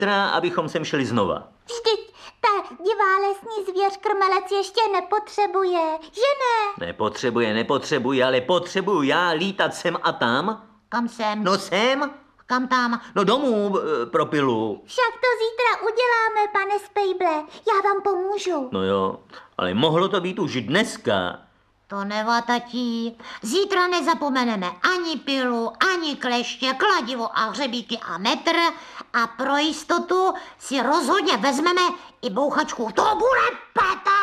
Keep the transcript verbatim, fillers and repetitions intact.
zítra, abychom sem šli znova. Vždyť ta divá lesní zvěř krmelec ještě nepotřebuje, že ne? Nepotřebuje, nepotřebuje, ale potřebuju já lítat sem a tam. Kam sem? No sem, Kam tam? no domů e, pro pilu. Však to zítra uděláme, pane Spejble. Já vám pomůžu. No jo, ale mohlo to být už dneska. To neva, tatí. Zítra nezapomeneme ani pilu, ani kleště, kladivo a hřebíky a metr. A pro jistotu si rozhodně vezmeme i bouchačku. To bude peta!